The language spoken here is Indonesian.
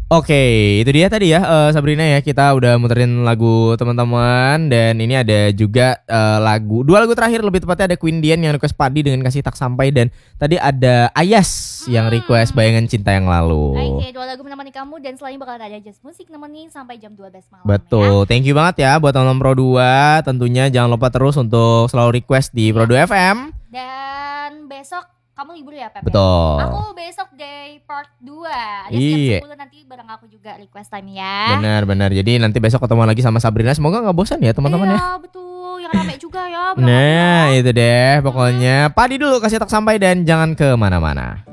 Oke, itu dia tadi ya Sabrina ya, kita udah muterin lagu teman-teman dan ini ada juga dua lagu terakhir lebih tepatnya ada Queen Dian yang request Padi dengan Kasih Tak Sampai dan tadi ada Ayas yang request Bayangan Cinta Yang Lalu. Oke, 2 lagu menemani kamu dan selanjutnya bakal ada Just Musik nemenin sampai jam 12 malam. Betul, thank you banget ya buat teman-teman Pro 2. Tentunya jangan lupa terus untuk selalu request di Pro 2 FM. Dan besok kamu libur ya, Pep? Betul. Aku besok day part 2. Iya. Jam 10 nanti bareng aku juga request time ya. Benar. Jadi nanti besok ketemu lagi sama Sabrina. Semoga gak bosan ya teman-teman ya. Iya, betul. Yang rame juga ya. Nah, itu deh. Pokoknya Padi dulu Kasih Tak Sampai dan jangan kemana-mana.